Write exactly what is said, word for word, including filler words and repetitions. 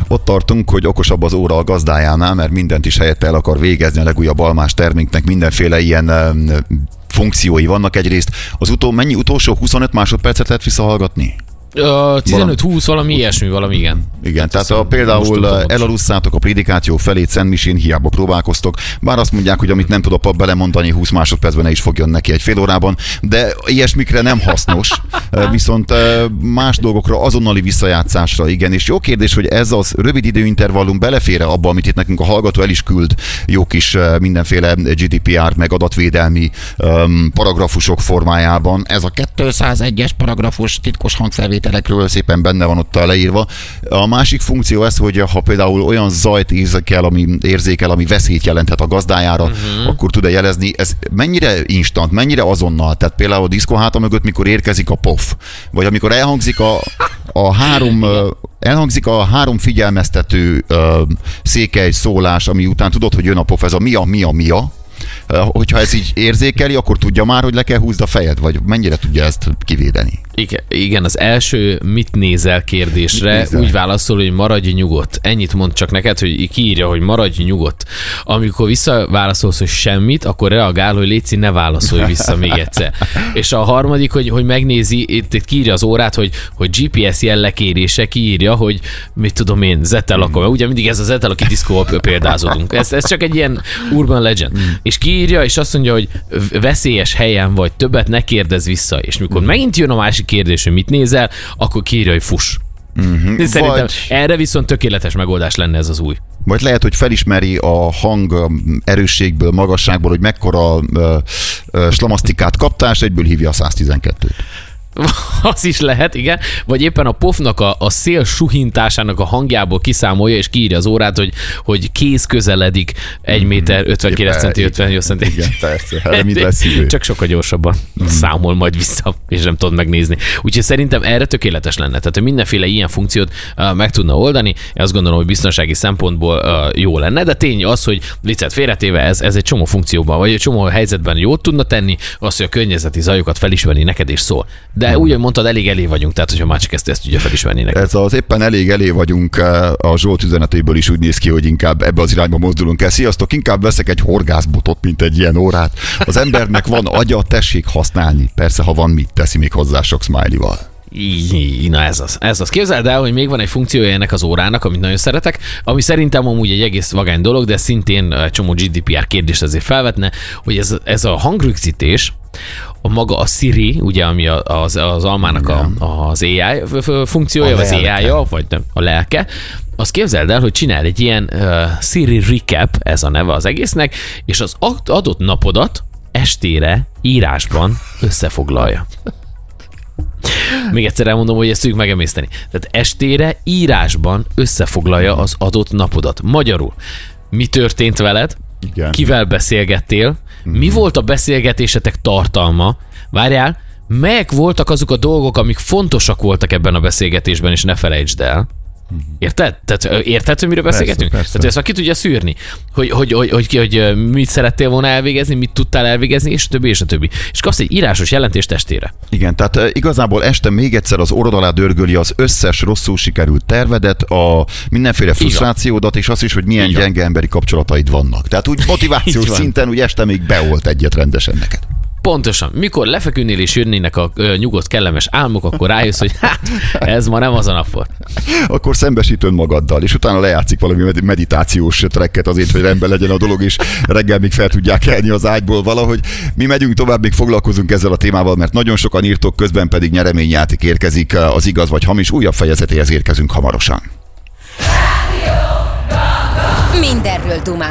Ott tartunk, hogy okosabb az óra a gazdájánál, mert mindent is helyette el akar végezni, a legújabb almás terméknek mindenféle ilyen um, funkciói vannak egyrészt. Az utó, mennyi utolsó huszonöt másodpercet lehet visszahallgatni? tizenöt-húsz, valami ilyesmi, valami igen. Igen, tehát ha például elalusszátok a prédikáció felét Szent Misén, hiába próbálkoztok, bár azt mondják, hogy amit nem tud a pap belemondani húsz másodpercben ne is fogjon neki egy fél órában, de ilyesmikre nem hasznos, viszont más dolgokra, azonnali visszajátszásra igen, és jó kérdés, hogy ez az rövid időintervallum belefér abba, amit itt nekünk a hallgató el is küld, jó kis mindenféle gé dé pé er meg adatvédelmi um, paragrafusok formájában. Ez a kétszázegyes paragrafus titkos hangfelvétel telekről szépen benne van ott leírva. A másik funkció ez, hogy ha például olyan zajt érzékel, ami, érzékel, ami veszélyt jelenthet a gazdájára, uh-huh. akkor tud-e jelezni. Ez mennyire instant, mennyire azonnal? Tehát például a diszkóháta mögött, mikor érkezik a pof, vagy amikor elhangzik a, a három... Elhangzik a három figyelmeztető uh, székely szólás, ami után tudod, hogy jön a pof, ez a mia, mia, mia. Hogyha ez így érzékeli, akkor tudja már, hogy le kell húzd a fejed, vagy mennyire tudja ezt kivédeni? Igen, igen, az első mit nézel kérdésre mit nézel? Úgy válaszol, hogy maradj nyugodt. Ennyit mond csak neked, hogy kiírja, hogy maradj nyugodt. Amikor visszaválaszolsz, hogy semmit, akkor reagál, hogy létszi, ne válaszolj vissza még egyszer. És a harmadik, hogy, hogy megnézi, itt, itt kiírja az órát, hogy, hogy gé pé es jellekérése, kiírja, hogy mit tudom én, Zetelaka, ugye mindig ez a Zetelaki diszkó példázódunk. Ez, ez csak egy ilyen urban legend. És kiírja, és azt mondja, hogy veszélyes helyen vagy, többet ne kérdezz vissza. És mikor megint jön a másik kérdés, hogy mit nézel, akkor kiírja, hogy fuss. Uh-huh. Szerintem vagy... erre viszont tökéletes megoldás lenne ez az új. Vagy lehet, hogy felismeri a hang erősségből, magasságból, hogy mekkora uh, uh, slamasztikát kaptál, és egyből hívja a száztizenkettőt. Az is lehet, igen. Vagy éppen a pofnak a, a szél suhintásának a hangjából kiszámolja, és kiírja az órát, hogy, hogy kéz közeledik egy méter ötvenkilenc centi, ötvennyolc centi. Igen, persze. Erre mind lesz idő. Csak sokkal gyorsabban mm. számol majd vissza, és nem tudod megnézni. Úgyhogy szerintem erre tökéletes lenne. Tehát, hogy mindenféle ilyen funkciót uh, meg tudna oldani. Én azt gondolom, hogy biztonsági szempontból uh, jó lenne, de tény az, hogy viccet félretéve ez, ez egy csomó funkcióban, vagy egy csomó helyzetben jót tudna tenni, az, hogy a környezeti zajokat felismerni neked és szól. De úgy, hogy mondtad, elég elé vagyunk, tehát hogyha már csak ezt, ezt tudja felismerni neked. Ez az éppen elég elé vagyunk, a Zsolt üzenetéből is úgy néz ki, hogy inkább ebbe az irányba mozdulunk el. Sziasztok, inkább veszek egy horgászbotot, mint egy ilyen órát. Az embernek van agya, tessék használni. Persze, ha van, mit teszi még hozzá sok smiley-val. Na ez az, ez az. Képzeld el, hogy még van egy funkciója ennek az órának, amit nagyon szeretek, ami szerintem amúgy egy egész vagány dolog, de szintén egy csomó gé dé pé er kérdést ezért felvetne, hogy ez, ez a hangrögzítés, a maga a Siri, ugye, ami az, az almának a, az á i funkciója, vagy az á i-ja, vagy nem, a lelke, azt képzeld el, hogy csinál egy ilyen uh, Siri recap, ez a neve az egésznek, és az adott napodat estére írásban összefoglalja. Még egyszer elmondom, hogy ezt tudjuk megemészteni. Tehát estére írásban összefoglalja az adott napodat. Magyarul, mi történt veled, igen. Kivel beszélgettél, mm. mi volt a beszélgetésetek tartalma, várjál, melyek voltak azok a dolgok, amik fontosak voltak ebben a beszélgetésben, és ne felejtsd el. Érted? Tehát érted, hogy miről beszélgetünk? Persze, persze. Tehát ezt ki tudja szűrni, hogy, hogy, hogy, hogy, hogy mit szerettél volna elvégezni, mit tudtál elvégezni, és a többi, és a többi. És kapsz egy írásos jelentést estére. Igen, tehát igazából este még egyszer az orrod alá dörgöli az összes rosszul sikerült tervedet, a mindenféle frusztrációdat, és azt is, hogy milyen Igen. gyenge emberi kapcsolataid vannak. Tehát úgy motivációs szinten úgy este még beolt egyet rendesen neked. Pontosan. Mikor lefeküdnél és jönnének a ö, nyugodt, kellemes álmok, akkor rájössz, hogy hát, ez ma nem az a nap volt. Akkor szembesít önmagaddal, és utána lejátszik valami meditációs tracket azért, hogy rendben legyen a dolog, és reggel még fel tudják kelni az ágyból valahogy. Mi megyünk tovább, még foglalkozunk ezzel a témával, mert nagyon sokan írtok, közben pedig nyereményjáték érkezik, az igaz vagy hamis, újabb fejezetéhez érkezünk hamarosan. Mindenről dumál.